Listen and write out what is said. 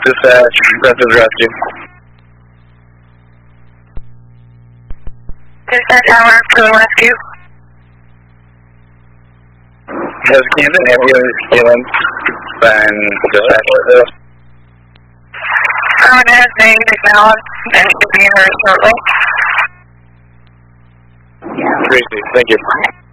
Dispatch, Memphis Rescue. Dispatch, Howard, for the rescue. There's Camden ambulance ambulance and dispatch. Howard has been acknowledged and should be in her shortly. Tracy, thank you.